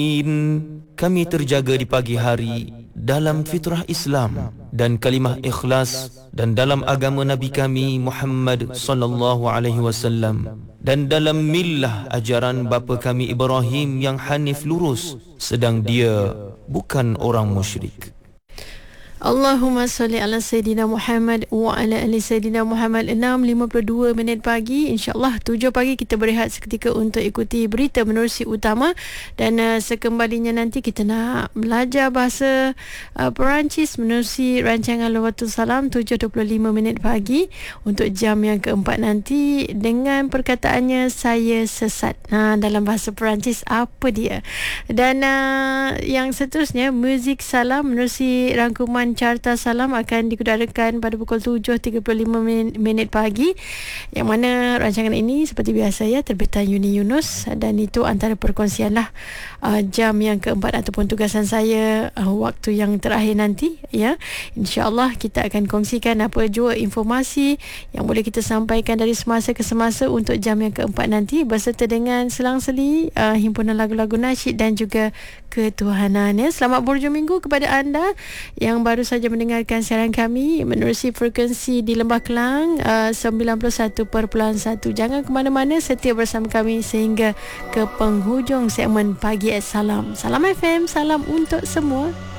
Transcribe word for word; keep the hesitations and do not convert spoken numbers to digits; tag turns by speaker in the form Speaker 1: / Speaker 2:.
Speaker 1: Kami terjaga di pagi hari dalam fitrah Islam dan kalimah ikhlas dan dalam agama Nabi kami Muhammad sallallahu alaihi wasallam dan dalam millah ajaran bapa kami Ibrahim yang hanif lurus, sedang dia bukan orang musyrik.
Speaker 2: Allahumma salli ala Sayyidina Muhammad wa ala ali Sayyidina Muhammad. Enam lima puluh dua minit pagi, InsyaAllah tujuh pagi kita berehat seketika untuk ikuti berita menerusi utama. Dan uh, sekembalinya nanti kita nak belajar bahasa uh, Perancis menerusi rancangan Lawatul Salam tujuh dua puluh lima minit pagi untuk jam yang keempat nanti dengan perkataannya saya sesat. Nah, dalam bahasa Perancis apa dia? Dan uh, yang seterusnya muzik salam menerusi rangkuman Carta Salam akan dikudarkan pada pukul tujuh tiga puluh lima minit pagi, yang mana rancangan ini seperti biasa ya terbitan Yuni Yunus, dan itu antara perkongsian lah uh, jam yang keempat ataupun tugasan saya uh, waktu yang terakhir nanti ya. InsyaAllah kita akan kongsikan apa jua informasi yang boleh kita sampaikan dari semasa ke semasa untuk jam yang keempat nanti, berserta dengan selang-seli uh, himpunan lagu-lagu nasyid dan juga ketuhanan ya. Selamat berhujung minggu kepada anda yang baru saja mendengarkan siaran kami menerusi frekuensi di Lembah Kelang uh, sembilan puluh satu perpuluhan satu. Jangan ke mana-mana, setia bersama kami sehingga ke penghujung segmen Pagi at Salam. Salam F M, salam untuk semua.